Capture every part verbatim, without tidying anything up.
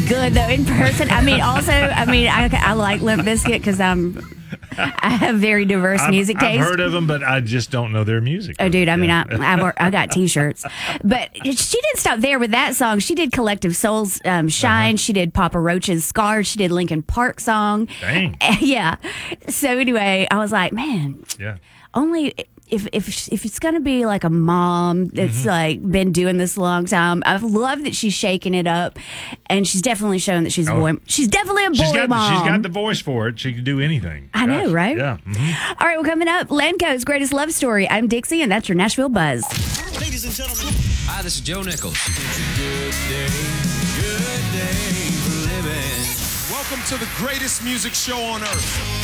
good though in person. I mean, also, I mean, I, I like Limp Bizkit because I'm I have very diverse I've, music taste. I've heard of them, but I just don't know their music. Oh, dude, I mean, Yeah. I, I, I got T-shirts. But she didn't stop there with that song. She did Collective Soul's um, Shine. Uh-huh. She did Papa Roach's Scars. She did Linkin Park song. Dang. Yeah. So anyway, I was like, man, yeah. only... If if if it's gonna be like a mom that's mm-hmm. like been doing this a long time, I love that she's shaking it up, and she's definitely shown that she's a boy. She's definitely a boy she's got, mom. She's got the voice for it. She can do anything. I Gosh. know, right? Yeah. Mm-hmm. All right, well, coming up, Lanco's Greatest Love Story. I'm Dixie, and that's your Nashville Buzz. Ladies and gentlemen, hi, this is Joe Nichols. Good day, good day for living. Welcome to the greatest music show on earth.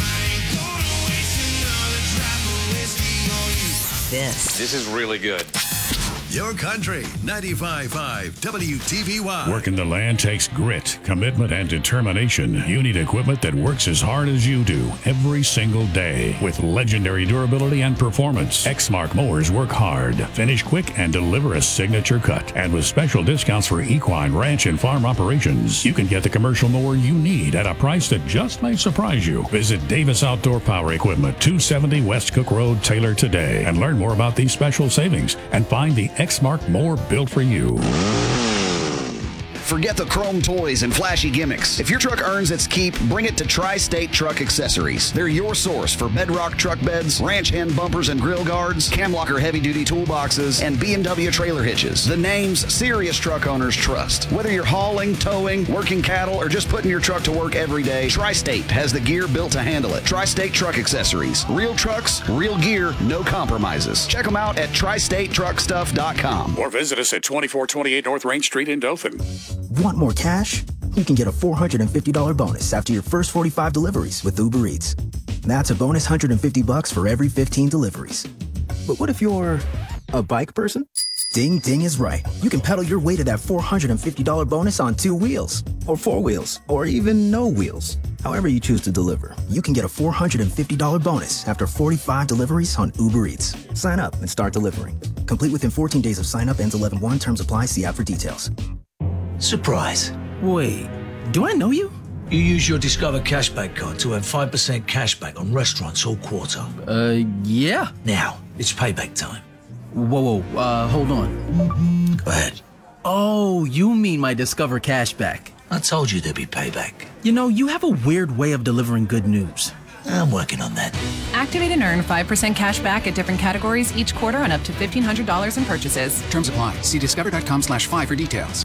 This. This is really good. Your country, ninety-five point five W T V Y. Working the land takes grit, commitment, and determination. You need equipment that works as hard as you do every single day. With legendary durability and performance, Exmark mowers work hard, finish quick, and deliver a signature cut. And with special discounts for equine, ranch, and farm operations, you can get the commercial mower you need at a price that just may surprise you. Visit Davis Outdoor Power Equipment, two seventy West Cook Road, Taylor today, and learn more about these special savings and find the Exmark mower built for you. Forget the chrome toys and flashy gimmicks. If your truck earns its keep, bring it to Tri-State Truck Accessories. They're your source for Bedrock truck beds, ranch hand bumpers and grill guards, Camlocker heavy-duty toolboxes, and B M W trailer hitches. The names serious truck owners trust. Whether you're hauling, towing, working cattle, or just putting your truck to work every day, Tri-State has the gear built to handle it. Tri-State Truck Accessories. Real trucks, real gear, no compromises. Check them out at tri state truck stuff dot com. Or visit us at twenty-four twenty-eight North Range Street in Dothan. Want more cash? You can get a four hundred fifty dollars bonus after your first forty-five deliveries with Uber Eats. That's a bonus one hundred fifty bucks for every fifteen deliveries. But what if you're a bike person? Ding Ding is right. You can pedal your way to that four hundred fifty dollars bonus on two wheels, or four wheels, or even no wheels. However you choose to deliver, you can get a four hundred fifty dollars bonus after forty-five deliveries on Uber Eats. Sign up and start delivering. Complete within fourteen days of sign up. Ends eleven one. Terms apply. See app for details. Surprise. Wait, do I know you? You use your Discover Cashback card to earn five percent cashback on restaurants all quarter. Uh, yeah. Now, it's payback time. Whoa, whoa, uh, hold on. Go ahead. Oh, you mean my Discover Cashback. I told you there'd be payback. You know, you have a weird way of delivering good news. I'm working on that. Activate and earn five percent cash back at different categories each quarter on up to fifteen hundred dollars in purchases. Terms apply. See discover dot com slash five for details.